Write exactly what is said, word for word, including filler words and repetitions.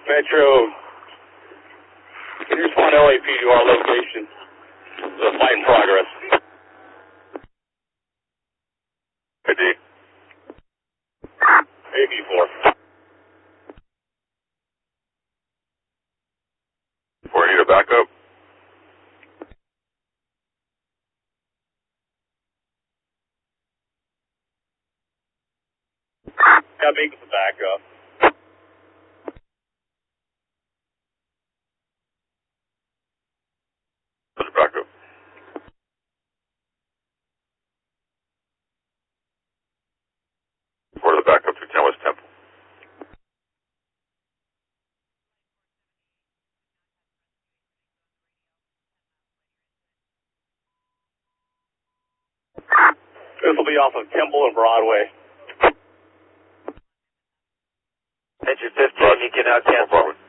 Metro, can you respond L A P to our location? The fight in progress. A D. A B four. four, need a backup? Got me with the backup. There's a backup. For the backup to ten West Temple. This will be off of Temple and Broadway. Engine fifteen, you can now cancel.